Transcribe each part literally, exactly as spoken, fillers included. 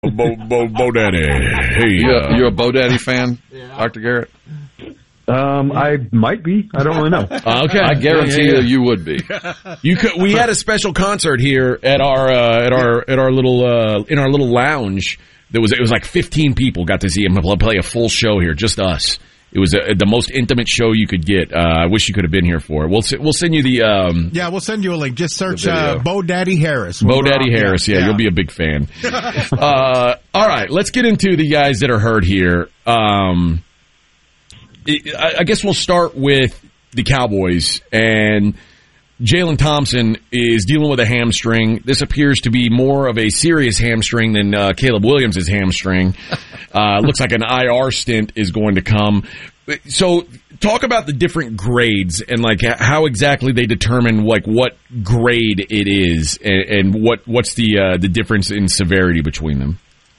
Bo, Bo, Bo Daddy. Hey, you uh, a, you a Bo Daddy fan, yeah. Doctor Garrett? Um, I might be. I don't really know. Okay, I guarantee yeah, yeah. you you would be. You could. We had a special concert here at our uh, at our at our little uh, in our little lounge. There was it was like fifteen people got to see him play a full show here, just us. It was a, the most intimate show you could get. Uh, I wish you could have been here for it. We'll we'll send you the. Um, yeah, we'll send you a link. Just search uh, Bo Daddy Harris. Bo Daddy Harris. Yeah, yeah, you'll be a big fan. uh, all right, let's get into the guys that are hurt here. Um, it, I, I guess we'll start with the Cowboys, and Jalen Thompson is dealing with a hamstring. This appears to be more of a serious hamstring than uh, Caleb Williams' hamstring. Uh, looks like an I R stint is going to come. So talk about the different grades and like how exactly they determine like what grade it is and, and what what's the uh, the difference in severity between them.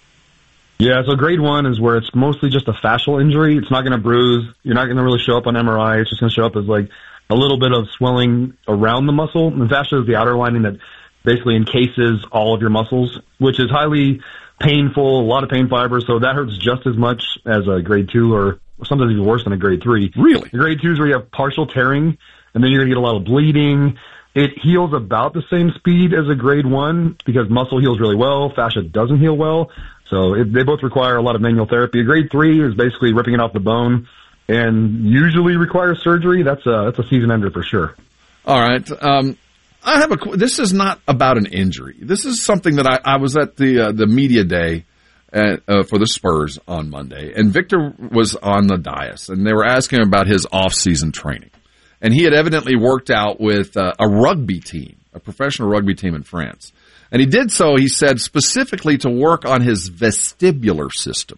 Yeah, so grade one is where it's mostly just a fascial injury. It's not going to bruise. You're not going to really show up on M R I. It's just going to show up as like a little bit of swelling around the muscle. And fascia is the outer lining that basically encases all of your muscles, which is highly painful, a lot of pain fibers, so that hurts just as much as a grade two or sometimes even worse than a grade three. Really? The grade two is where you have partial tearing, and then you're going to get a lot of bleeding. It heals about the same speed as a grade one because muscle heals really well, fascia doesn't heal well, so it, they both require a lot of manual therapy. A grade three is basically ripping it off the bone and usually requires surgery. That's a, that's a season ender for sure. All right. Um, I have a. This is not about an injury. This is something that I, I was at the uh, the media day at, uh, for the Spurs on Monday, and Victor was on the dais, and they were asking him about his off-season training, and he had evidently worked out with uh, a rugby team, a professional rugby team in France, and he did so. He said specifically to work on his vestibular system.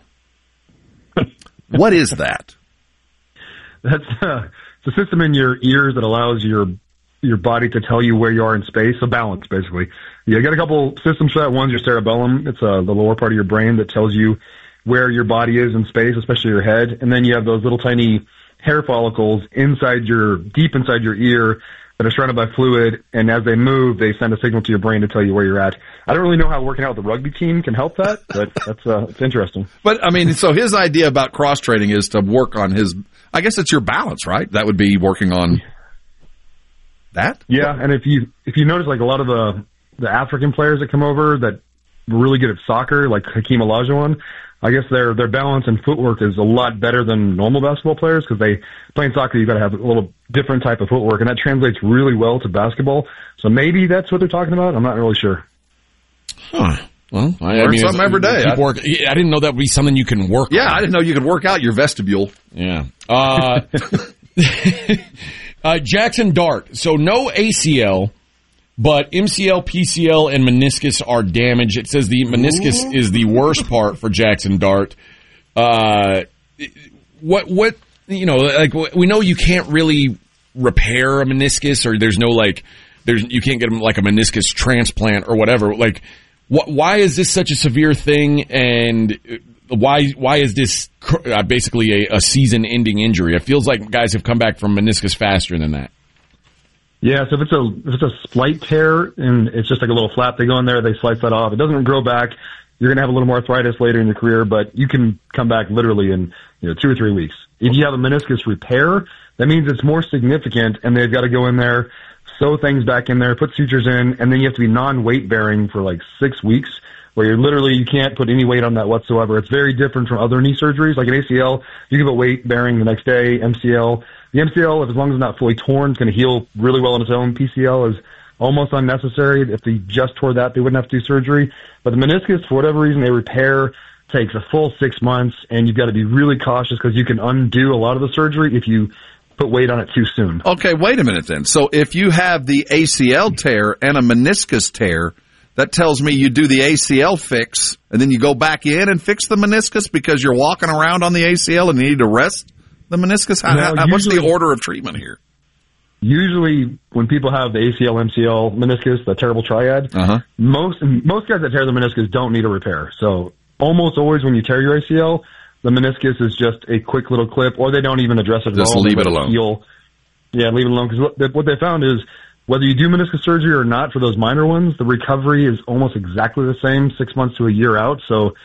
What is that? That's uh, it's a system in your ears that allows your your body to tell you where you are in space, so balance, basically. You got a couple systems for that. One's your cerebellum. It's uh, the lower part of your brain that tells you where your body is in space, especially your head. And then you have those little tiny hair follicles inside your, deep inside your ear that are surrounded by fluid, and as they move, they send a signal to your brain to tell you where you're at. I don't really know how working out with the rugby team can help that, but that's uh, it's interesting. But, I mean, so his idea about cross-training is to work on his, I guess it's your balance, right? That would be working on that? Yeah, and if you if you notice, like a lot of the the African players that come over that were really good at soccer, like Hakeem Olajuwon, I guess their their balance and footwork is a lot better than normal basketball players because they playing soccer you've got to have a little different type of footwork, and that translates really well to basketball. So maybe that's what they're talking about. I'm not really sure. Huh. Well, I, Learn I mean, something every day. I, work, I didn't know that would be something you can work yeah, on. Yeah, I didn't know you could work out your vestibule. Yeah. Uh, uh, Jackson Dart. So no A C L, but M C L, P C L, and meniscus are damaged. It says the meniscus Ooh. is the worst part for Jackson Dart. Uh, what, what, you know, like we know you can't really repair a meniscus, or there's no like, there's, you can't get like a meniscus transplant or whatever. Like, wh- why is this such a severe thing? And why, why is this uh, basically a, a season ending injury? It feels like guys have come back from meniscus faster than that. Yeah, so if it's a if it's a slight tear and it's just like a little flap, they go in there, they slice that off. It doesn't grow back. You're going to have a little more arthritis later in your career, but you can come back literally in you know two or three weeks. If you have a meniscus repair, that means it's more significant, and they've got to go in there, sew things back in there, put sutures in, and then you have to be non-weight bearing for like six weeks, where you're literally you can't put any weight on that whatsoever. It's very different from other knee surgeries, like an A C L. You can put weight bearing the next day. M C L. The M C L, as long as it's not fully torn, it's going to heal really well on its own. P C L is almost unnecessary. If they just tore that, they wouldn't have to do surgery. But the meniscus, for whatever reason, they repair, takes a full six months, and you've got to be really cautious because you can undo a lot of the surgery if you put weight on it too soon. Okay, wait a minute then. So if you have the A C L tear and a meniscus tear, that tells me you do the A C L fix, and then you go back in and fix the meniscus because you're walking around on the A C L and you need to rest the meniscus? How, no, how, what's usually, the order of treatment here? Usually when people have the A C L, M C L, meniscus, the terrible triad, uh-huh. most most guys that tear the meniscus don't need a repair. So almost always when you tear your A C L, the meniscus is just a quick little clip, or they don't even address it at just all. Just leave it alone. Heal. Yeah, leave it alone. Because what they found is whether you do meniscus surgery or not for those minor ones, the recovery is almost exactly the same, six months to a year out. So